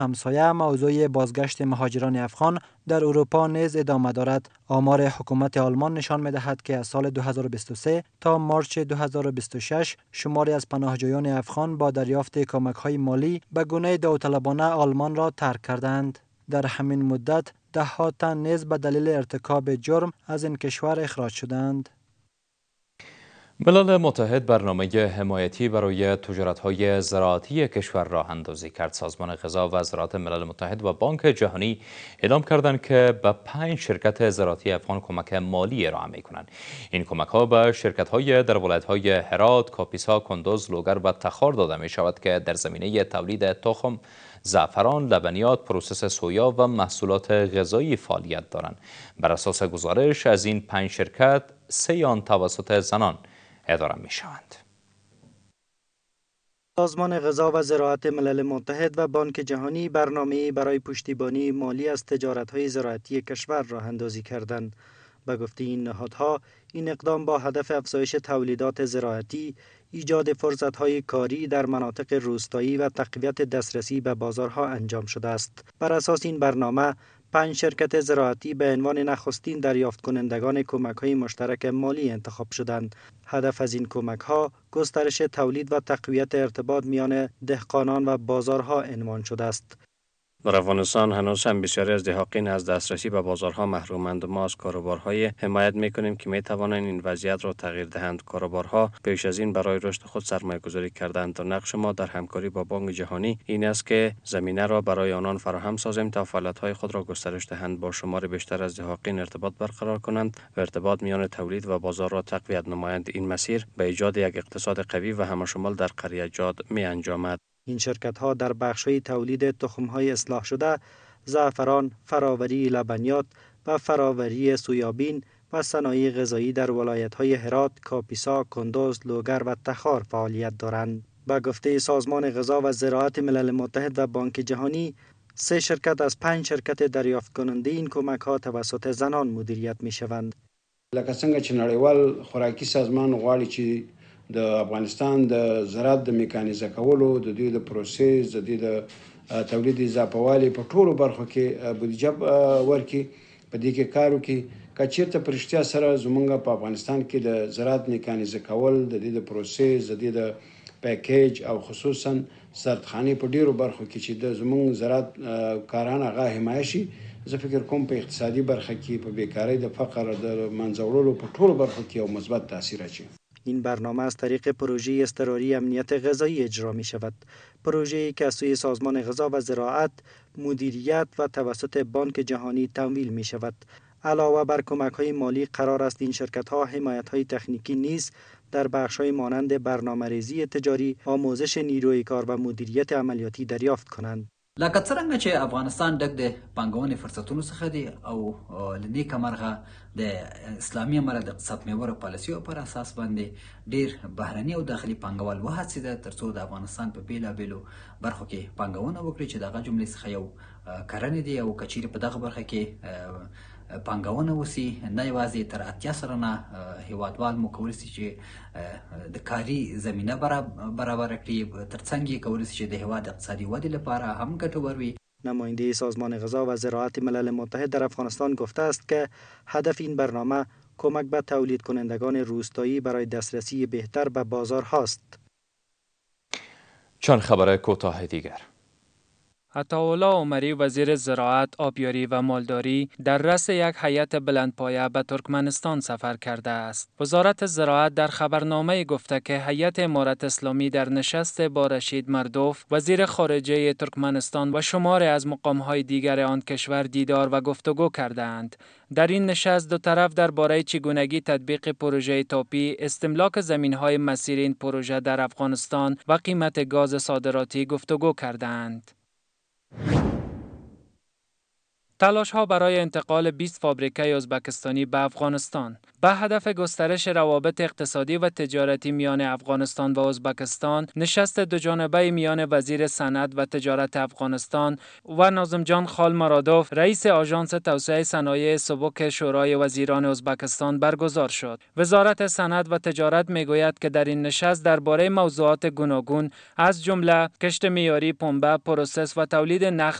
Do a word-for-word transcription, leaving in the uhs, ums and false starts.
همسایه موضوع بازگشت مهاجران افغان در اروپا نیز ادامه دارد. آمار حکومت آلمان نشان می‌دهد که از سال دو هزار و بیست و سه تا مارچ دو هزار و بیست و شش شماری از پناهجویان افغان با دریافت کمک‌های مالی به گونه داوطلبانه آلمان را ترک کردند. در همین مدت ده ها تن نیز به دلیل ارتکاب جرم از این کشور اخراج شدند. ملل متحد برنامه حمایتی برای تجارت‌های زراعتی کشور راه اندازی کرد. سازمان غذا و زراعت ملل متحد و بانک جهانی اعلام کردند که به پنج شرکت زراعتی افغان کمک مالی ارائه می‌کنند. این کمک‌ها به شرکت‌های در ولایت‌های هرات، کاپیسا، کندوز، لوگر و تخار داده می‌شود که در زمینه تولید تخم، زعفران، لبنیات، پروسس سویا و محصولات غذایی فعالیت دارند. بر اساس گزارش از این پنج شرکت، سه آن توسط زنان اداره می شوند. سازمان غذا و زراعت ملل متحد و بانک جهانی برنامه‌ای برای پشتیبانی مالی از تجارت‌های زراعتی کشور راه اندازی کردند. به گفته این نهادها، این اقدام با هدف افزایش تولیدات زراعتی، ایجاد فرصت‌های کاری در مناطق روستایی و تقویت دسترسی به بازارها انجام شده است. بر اساس این برنامه، پنج شرکت زراعتی به عنوان نخستین دریافت کنندگان کمک‌های مشترک مالی انتخاب شدند. هدف از این کمک‌ها گسترش تولید و تقویت ارتباط میان دهقانان و بازارها عنوان شده است. در افغانستان هنوز هم بسیاری از دهقان از دسترسی به بازارها محرومند. ما از کاروبارهای حمایت میکنیم که می توانند این وضعیت را تغییر دهند. کاروبارها پیش از این برای رشد خود سرمایه گذاری کردند. و نقش ما در همکاری با بانک جهانی این است که زمینه را برای آنان فراهم سازیم تا فعالیت‌های خود را گسترش دهند، با شمار بیشتر از دهقان ارتباط برقرار کنند و ارتباط میان تولید و بازار را تقویت نمایند. این مسیر به ایجاد یک اقتصاد قوی و همشمول در قریه جات می انجامد. این شرکت‌ها در بخش‌های تولید تخم‌های اصلاح شده، زعفران، فراوری لبنیات و فراوری سویابین و صنایع غذایی در ولایت‌های هرات، کاپیسا، کندوز، لوگر و تخار فعالیت دارند. به گفته سازمان غذا و زراعت ملل متحد و بانک جهانی، سه شرکت از پنج شرکت دریافت کننده این کمک‌ها توسط زنان مدیریت می‌شوند. لکه څنګه چې نړیوال خوراکي سازمان غواړي چې د افغانستان د زراعت د میکانیزه کولو، د دوی د پروسس، د دوی د تولید اضافه والي په ټولو برخو کې بودیجه ورکړي، په دې کې کار وکړي. که چېرته په رښتیا سره زموږ په افغانستان کې د زراعت میکانیزه کول، د دې د پروسس، د دې د پیکیج او خصوصا سردخانې په ډیرو برخو کې چې د زموږ زراعت کاران هغه حمایه شي، زه فکر کوم په اقتصادي برخه کې، په بیکاری، د فقر د منځه وړلو په ټولو برخو کې یو مثبت تاثیر اچوي. این برنامه از طریق پروژه اضطراری امنیت غذایی اجرا می شود. پروژه‌ای که از سوی سازمان غذا و زراعت مدیریت و توسط بانک جهانی تمویل می شود. علاوه بر کمک‌های مالی، قرار است این شرکت‌ها حمایت‌های تکنیکی نیز در بخش‌های مانند برنامه‌ریزی تجاری، آموزش نیروی کار و مدیریت عملیاتی دریافت کنند. لکه څرنګه چې افغانستان ډک د پانګونې فرصتونو څخه دی او لنی کمرغه د اسلامي امارت د اقتصاد محور پالیسیو پر اساس باندې ډیر بهرني او داخلي پانګوال وهڅېده ترڅو د افغانستان په بیلابیلو برخو کې پانګونه وکړي چې دغه جملې څخه یو کرنې دی او کچېرې په دغه برخه کې پانګونه وسی، نه یوازې تر اتیا سلنه هیوادوال مو کولی شي چې د کاري زمینه برابر کړي، ترڅنګ یې کولی شي چې د هیواد اقتصادي ودې لپاره هم ګټور وي. نماینده سازمان غذا و زراعت ملل متحد در افغانستان گفته است که هدف این برنامه کمک به تولید کنندگان روستایی برای دسترسی بهتر به بازار هاست. چند خبر کوتاه دیگر. عطاالله عمری وزیر زراعت، آبیاری و مالداری در رأس یک هیئت بلندپایه به ترکمنستان سفر کرده است. وزارت زراعت در خبرنامه گفته که هیئت امارت اسلامی در نشست با رشید مردوف وزیر خارجه ترکمنستان و شماری از مقام‌های دیگر آن کشور دیدار و گفتگو کردند. در این نشست دو طرف درباره چگونگی تطبیق پروژه تاپی، استملاک زمین‌های مسیر این پروژه در افغانستان و قیمت گاز صادراتی گفتگو کردند. تلاش ها برای انتقال بیست فابریکه ازبکستانی به افغانستان به هدف گسترش روابط اقتصادی و تجارتی میان افغانستان و ازبکستان، نشست دوجانبه میان وزیر صنعت و تجارت افغانستان و ناظم جان خالمرادوف، رئیس آژانس توسعه صنایع سبک شورای وزیران ازبکستان برگزار شد. وزارت صنعت و تجارت میگوید که در این نشست درباره موضوعات گوناگون از جمله کشت معیاری پنبه، پروسس و تولید نخت